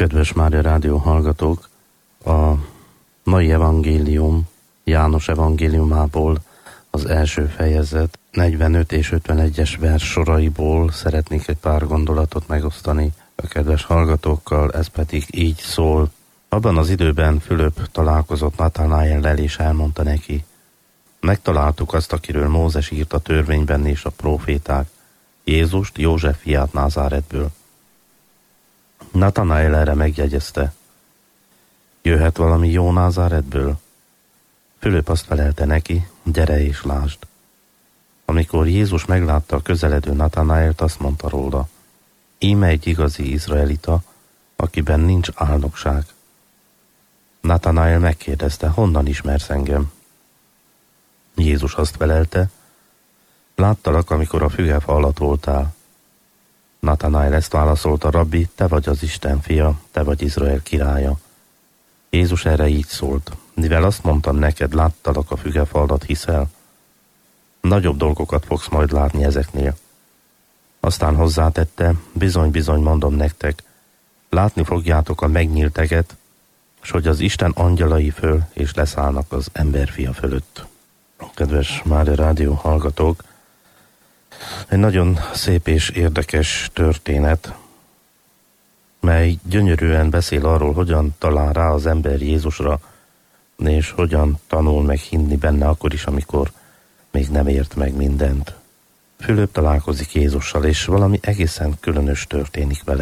Kedves Mária Rádió hallgatók, a mai evangélium János evangéliumából az első fejezet 45 és 51-es vers soraiból szeretnék egy pár gondolatot megosztani a kedves hallgatókkal, ez pedig így szól. Abban az időben Fülöp találkozott Natanaellel és elmondta neki: megtaláltuk azt, akiről Mózes írt a törvényben és a próféták, Jézust, József fiát Názáretből. Natanael erre megjegyezte: jöhet valami jó Názáretből? Fülöp azt felelte neki: gyere és lásd. Amikor Jézus meglátta a közeledő Natanaelt, azt mondta róla: íme egy igazi izraelita, akiben nincs álnokság. Natanael megkérdezte: honnan ismersz engem? Jézus azt felelte: láttalak, amikor a fügefa alatt voltál. Natanael ezt válaszolta: rabbi, te vagy az Isten fia, te vagy Izrael királya. Jézus erre így szólt: mivel azt mondtam neked, láttalak a fügefa alatt, hiszel? Nagyobb dolgokat fogsz majd látni ezeknél. Aztán hozzátette: bizony-bizony mondom nektek, látni fogjátok a megnyílt eget, s hogy az Isten angyalai föl és leszállnak az emberfia fölött. Kedves Mária Rádió hallgatók, egy nagyon szép és érdekes történet, mely gyönyörűen beszél arról, hogyan talál rá az ember Jézusra, és hogyan tanul meg hinni benne akkor is, amikor még nem ért meg mindent. Fülöp találkozik Jézussal, és valami egészen különös történik vele.